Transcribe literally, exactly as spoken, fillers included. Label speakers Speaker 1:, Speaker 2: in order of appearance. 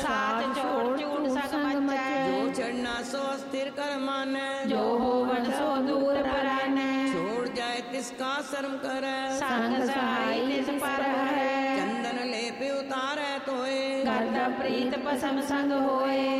Speaker 1: साथ छोड़ चूड़ संग मचै।
Speaker 2: जो चढ़ना सो स्थिर कर मानै,
Speaker 1: जो होवन सो दूर परानै।
Speaker 2: छोड़ जाए तिसका शर्म करे,
Speaker 1: संग सहाय तिस पर है।
Speaker 2: चंदन लेप उतारे तोए,
Speaker 1: गर्द प्रीत पसम संग होए।